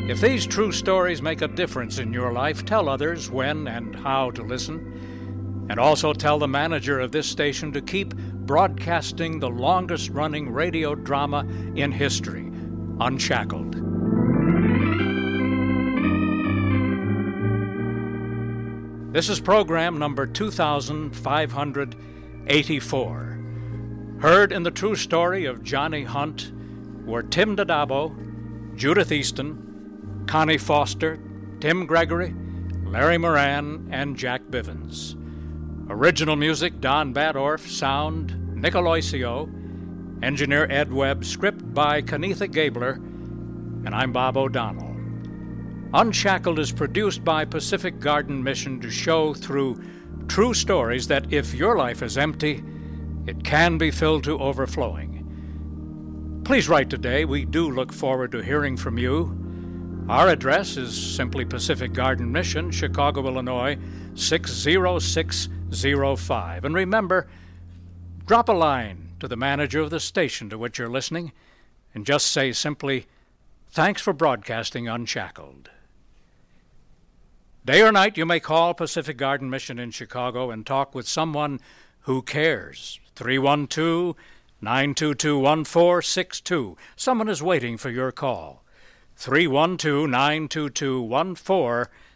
If these true stories make a difference in your life, tell others when and how to listen. And also tell the manager of this station to keep broadcasting the longest-running radio drama in history, Unshackled. This is program number 2584. Heard in the true story of Johnny Hunt were Tim Dadabo, Judith Easton, Connie Foster, Tim Gregory, Larry Moran, and Jack Bivens. Original music, Don Badorf. Sound, Nick Aloisio. Engineer, Ed Webb. Script by Kenitha Gabler. And I'm Bob O'Donnell. Unshackled is produced by Pacific Garden Mission to show through true stories that if your life is empty, it can be filled to overflowing. Please write today. We do look forward to hearing from you. Our address is simply Pacific Garden Mission, Chicago, Illinois, 60605. And remember, drop a line to the manager of the station to which you're listening and just say simply, "Thanks for broadcasting Unshackled." Day or night, you may call Pacific Garden Mission in Chicago and talk with someone who cares. 312-922-1462. Someone is waiting for your call. 312-922-1462.